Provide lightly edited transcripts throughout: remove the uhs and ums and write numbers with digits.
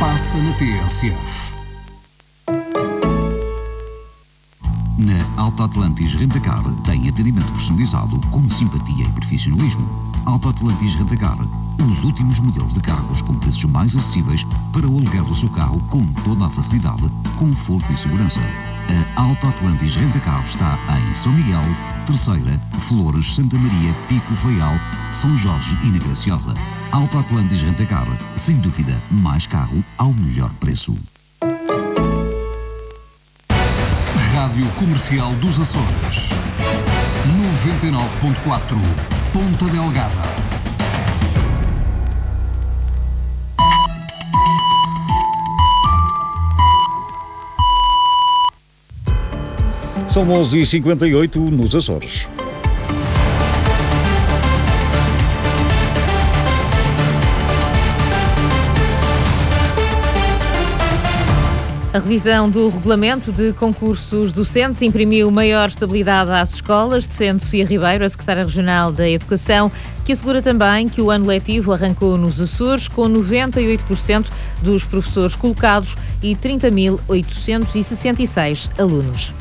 passa na TSF. Na Auto Atlantis Rentacar tem atendimento personalizado com simpatia e profissionalismo. Auto Atlantis Rentacar, os últimos modelos de carros com preços mais acessíveis para o aluguer do seu carro com toda a facilidade, conforto e segurança. A Auto Atlantis Rentacar está em São Miguel, Terceira, Flores, Santa Maria, Pico, Faial, São Jorge e na Graciosa. Auto Atlantis Rentacar, sem dúvida, mais carro ao melhor preço. Rádio Comercial dos Açores, 99.4, Ponta Delgada. São 11h58 nos Açores. A revisão do regulamento de concursos docentes imprimiu maior estabilidade às escolas, defende Sofia Ribeiro, a secretária regional da Educação, que assegura também que o ano letivo arrancou nos Açores com 98% dos professores colocados e 30.866 alunos.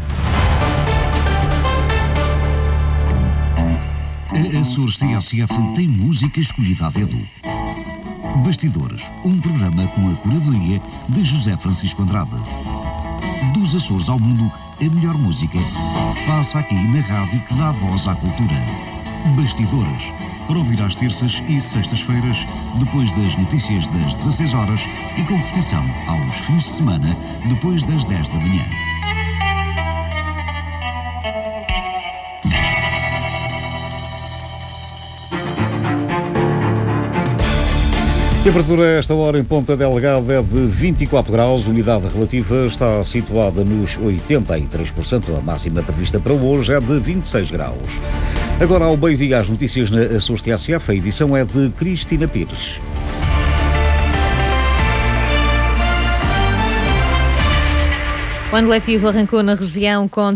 A Açores TSF tem música escolhida a dedo. Bastidores, um programa com a curadoria de José Francisco Andrade. Dos Açores ao mundo, a melhor música passa aqui na rádio que dá voz à cultura. Bastidores, para ouvir às terças e sextas-feiras, depois das notícias das 16 horas e com repetição aos fins de semana, depois das 10 da manhã. Temperatura a esta hora em Ponta Delgada é de 24 graus, umidade relativa está situada nos 83%, a máxima prevista para hoje é de 26 graus. Agora ao meio-dia as notícias na Açores TSF, a edição é de Cristina Pires. O ano letivo arrancou na região com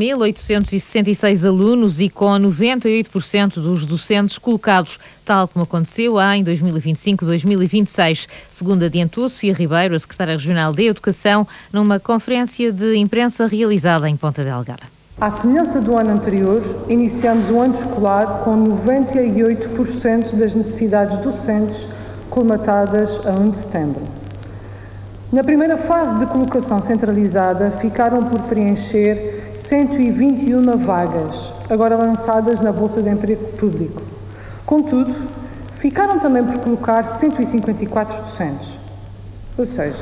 30.866 alunos e com 98% dos docentes colocados, tal como aconteceu em 2025-2026, segundo adiantou Sofia Ribeiro, a secretária regional da Educação, numa conferência de imprensa realizada em Ponta Delgada. À semelhança do ano anterior, iniciamos o ano escolar com 98% das necessidades docentes colmatadas a 1 de setembro. Na primeira fase de colocação centralizada, ficaram por preencher 121 vagas, agora lançadas na Bolsa de Emprego Público. Contudo, ficaram também por colocar 154 docentes. Ou seja,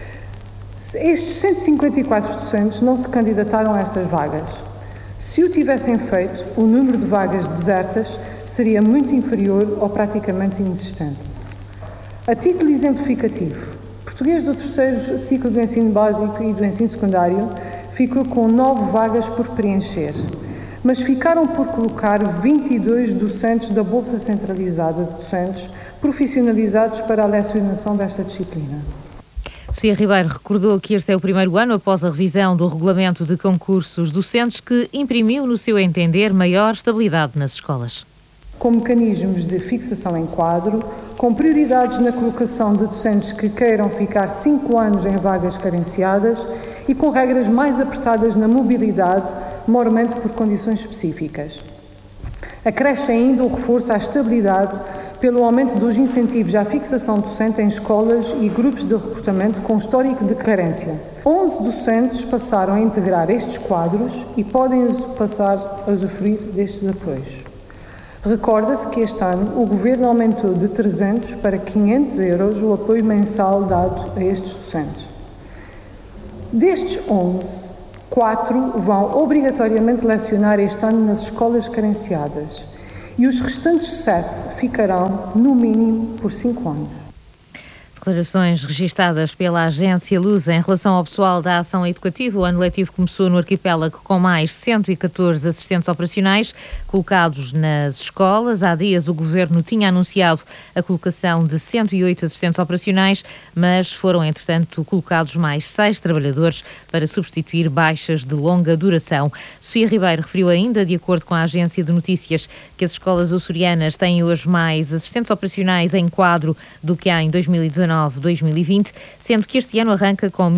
estes 154 docentes não se candidataram a estas vagas. Se o tivessem feito, o número de vagas desertas seria muito inferior ou praticamente inexistente. A título exemplificativo, português do terceiro ciclo do ensino básico e do ensino secundário ficou com 9 vagas por preencher, mas ficaram por colocar 22 docentes da Bolsa Centralizada de Docentes profissionalizados para a lecionação desta disciplina. Sofia Ribeiro recordou que este é o primeiro ano após a revisão do regulamento de concursos docentes que imprimiu, no seu entender, maior estabilidade nas escolas. Com mecanismos de fixação em quadro, com prioridades na colocação de docentes que queiram ficar 5 anos em vagas carenciadas e com regras mais apertadas na mobilidade, mormente por condições específicas. Acresce ainda o reforço à estabilidade pelo aumento dos incentivos à fixação docente em escolas e grupos de recrutamento com histórico de carência. 11 docentes passaram a integrar estes quadros e podem passar a usufruir destes apoios. Recorda-se que este ano o Governo aumentou de 300 para 500 euros o apoio mensal dado a estes docentes. Destes 11, 4 vão obrigatoriamente lecionar este ano nas escolas carenciadas e os restantes 7 ficarão, no mínimo, por 5 anos. Declarações registadas pela agência Lusa em relação ao pessoal da ação educativa. O ano letivo começou no arquipélago com mais 114 assistentes operacionais colocados nas escolas. Há dias o Governo tinha anunciado a colocação de 108 assistentes operacionais, mas foram, entretanto, colocados mais 6 trabalhadores para substituir baixas de longa duração. Sofia Ribeiro referiu ainda, de acordo com a agência de notícias, que as escolas açorianas têm hoje mais assistentes operacionais em quadro do que há em 2019, 2019-2020, sendo que este ano arranca com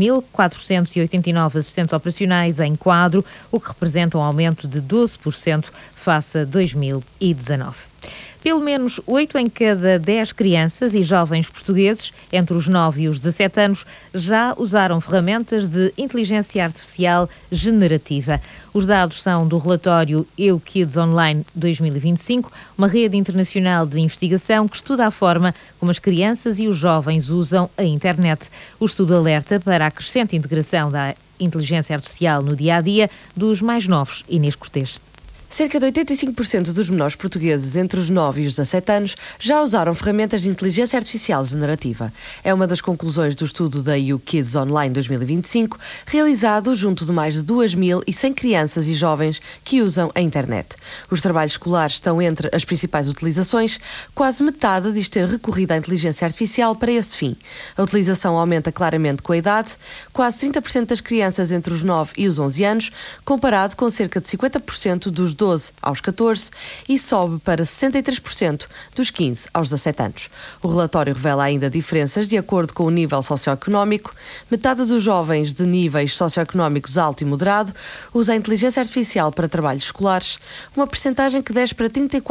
1.489 assistentes operacionais em quadro, o que representa um aumento de 12% face a 2019. Pelo menos 8 em cada 10 crianças e jovens portugueses, entre os 9 e os 17 anos, já usaram ferramentas de inteligência artificial generativa. Os dados são do relatório EU Kids Online 2025, uma rede internacional de investigação que estuda a forma como as crianças e os jovens usam a internet. O estudo alerta para a crescente integração da inteligência artificial no dia-a-dia dos mais novos. Inês Cortês. Cerca de 85% dos menores portugueses entre os 9 e os 17 anos já usaram ferramentas de inteligência artificial generativa. É uma das conclusões do estudo da EU Kids Online 2025, realizado junto de mais de 2.100 crianças e jovens que usam a internet. Os trabalhos escolares estão entre as principais utilizações. Quase metade diz ter recorrido à inteligência artificial para esse fim. A utilização aumenta claramente com a idade, quase 30% das crianças entre os 9 e os 11 anos, comparado com cerca de 50% dos 12 aos 14 e sobe para 63% dos 15 aos 17 anos. O relatório revela ainda diferenças de acordo com o nível socioeconómico. Metade dos jovens de níveis socioeconómicos alto e moderado usa a inteligência artificial para trabalhos escolares, uma percentagem que desce para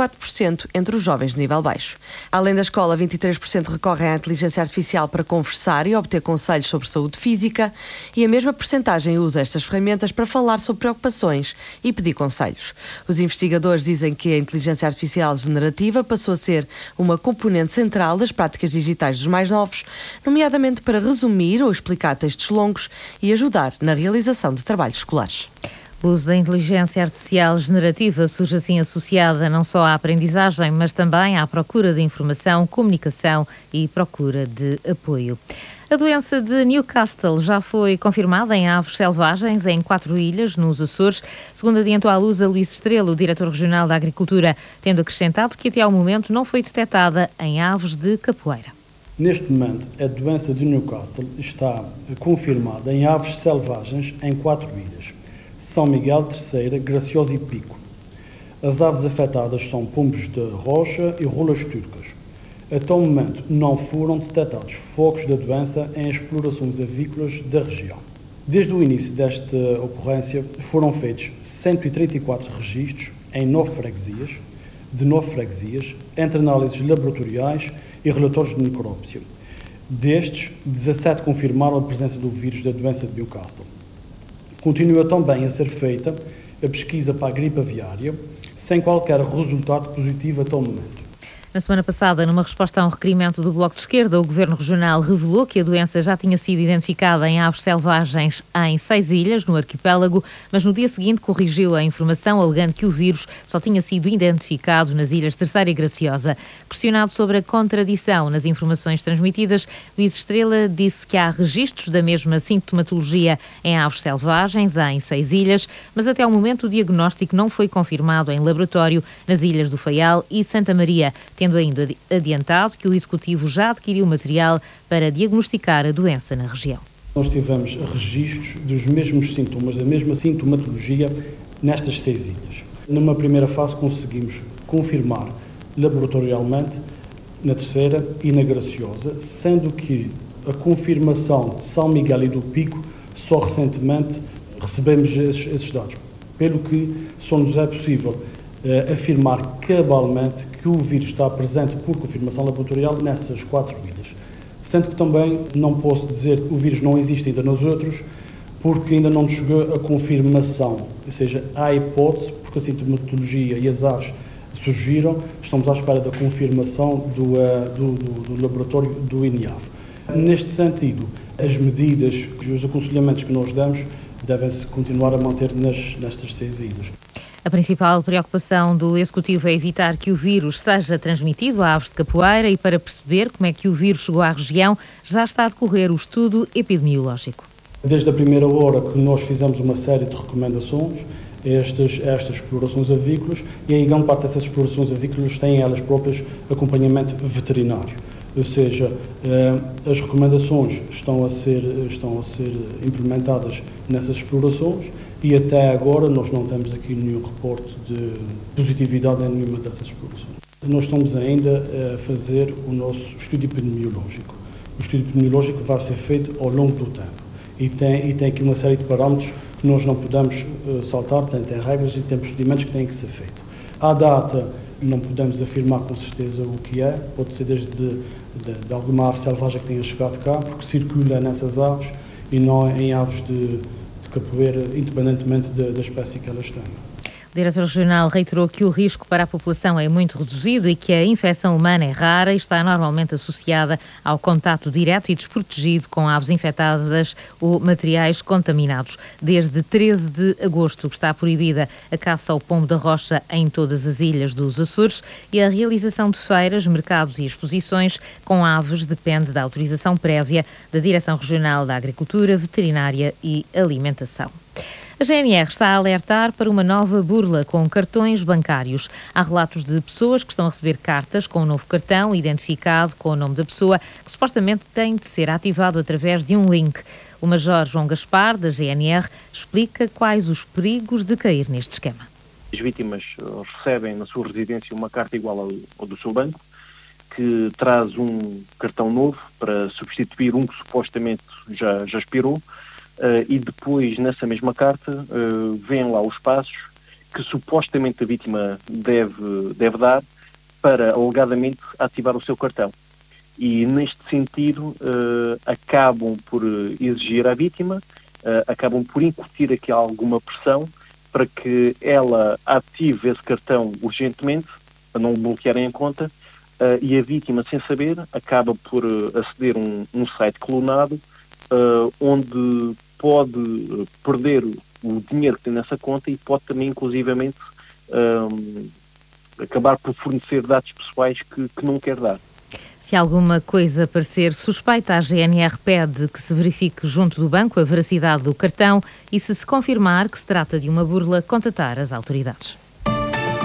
34% entre os jovens de nível baixo. Além da escola, 23% recorrem à inteligência artificial para conversar e obter conselhos sobre saúde física e a mesma percentagem usa estas ferramentas para falar sobre preocupações e pedir conselhos. Os investigadores dizem que a inteligência artificial generativa passou a ser uma componente central das práticas digitais dos mais novos, nomeadamente para resumir ou explicar textos longos e ajudar na realização de trabalhos escolares. O uso da inteligência artificial generativa surge assim associada não só à aprendizagem, mas também à procura de informação, comunicação e procura de apoio. A doença de Newcastle já foi confirmada em aves selvagens em 4 ilhas, nos Açores, segundo adiantou à luz a Luís Estrela, o diretor regional da Agricultura, tendo acrescentado que até ao momento não foi detectada em aves de capoeira. Neste momento, a doença de Newcastle está confirmada em aves selvagens em 4 ilhas: São Miguel, Terceira, Graciosa e Pico. As aves afetadas são pombos de rocha e rolas turcas. Até o momento, não foram detectados focos da doença em explorações avícolas da região. Desde o início desta ocorrência, foram feitos 134 registros em 9 freguesias, entre análises laboratoriais e relatórios de necrópsia. Destes, 17 confirmaram a presença do vírus da doença de Newcastle. Continua também a ser feita a pesquisa para a gripe aviária, sem qualquer resultado positivo até o momento. Na semana passada, numa resposta a um requerimento do Bloco de Esquerda, o Governo Regional revelou que a doença já tinha sido identificada em aves selvagens em 6 ilhas, no arquipélago, mas no dia seguinte corrigiu a informação, alegando que o vírus só tinha sido identificado nas ilhas Terceira e Graciosa. Questionado sobre a contradição nas informações transmitidas, Luís Estrela disse que há registros da mesma sintomatologia em aves selvagens em 6 ilhas, mas até ao momento o diagnóstico não foi confirmado em laboratório nas ilhas do Faial e Santa Maria, tendo ainda adiantado que o Executivo já adquiriu material para diagnosticar a doença na região. Nós tivemos registros dos mesmos sintomas, da mesma sintomatologia nestas 6 ilhas. Numa primeira fase conseguimos confirmar laboratorialmente na Terceira e na Graciosa, sendo que a confirmação de São Miguel e do Pico só recentemente recebemos esses dados, pelo que só nos é possível afirmar cabalmente que o vírus está presente por confirmação laboratorial nessas 4 ilhas. Sendo que também não posso dizer que o vírus não existe ainda nos outros, porque ainda não nos chegou a confirmação. Ou seja, há hipótese, porque a sintomatologia e as aves surgiram, estamos à espera da confirmação do laboratório do INIAV. Neste sentido, as medidas, os aconselhamentos que nós damos, devem-se continuar a manter nestas 6 ilhas. A principal preocupação do Executivo é evitar que o vírus seja transmitido a aves de capoeira e, para perceber como é que o vírus chegou à região, já está a decorrer o estudo epidemiológico. Desde a primeira hora que nós fizemos uma série de recomendações a estas explorações avícolas, e em grande parte dessas explorações avícolas têm elas próprias acompanhamento veterinário. Ou seja, as recomendações estão a ser implementadas nessas explorações, e até agora nós não temos aqui nenhum reporte de positividade em nenhuma dessas explorações. Nós estamos ainda a fazer o nosso estudo epidemiológico O estudo epidemiológico vai ser feito ao longo do tempo e tem aqui uma série de parâmetros que nós não podemos saltar, tem regras e tem procedimentos que têm que ser feitos. À data, não podemos afirmar com certeza o que é, pode ser desde de alguma ave selvagem que tenha chegado cá, porque circula nessas aves e não em aves de capoeira, independentemente da espécie que elas têm. O diretor regional reiterou que o risco para a população é muito reduzido e que a infecção humana é rara e está normalmente associada ao contato direto e desprotegido com aves infectadas ou materiais contaminados. Desde 13 de agosto está proibida a caça ao pombo da rocha em todas as ilhas dos Açores e a realização de feiras, mercados e exposições com aves depende da autorização prévia da Direção Regional da Agricultura, Veterinária e Alimentação. A GNR está a alertar para uma nova burla com cartões bancários. Há relatos de pessoas que estão a receber cartas com um novo cartão identificado com o nome da pessoa que supostamente tem de ser ativado através de um link. O Major João Gaspar, da GNR, explica quais os perigos de cair neste esquema. As vítimas recebem na sua residência uma carta igual ao do seu banco, que traz um cartão novo para substituir um que supostamente já expirou. E depois, nessa mesma carta, vêm lá os passos que supostamente a vítima deve dar para, alegadamente, ativar o seu cartão. E, neste sentido, acabam por exigir à vítima, acabam por incutir aqui alguma pressão para que ela ative esse cartão urgentemente, para não o bloquearem a conta, e a vítima, sem saber, acaba por aceder a um site clonado, onde pode perder o dinheiro que tem nessa conta e pode também, inclusivamente, acabar por fornecer dados pessoais que não quer dar. Se alguma coisa parecer suspeita, a GNR pede que se verifique junto do banco a veracidade do cartão e, se confirmar que se trata de uma burla, contatar as autoridades.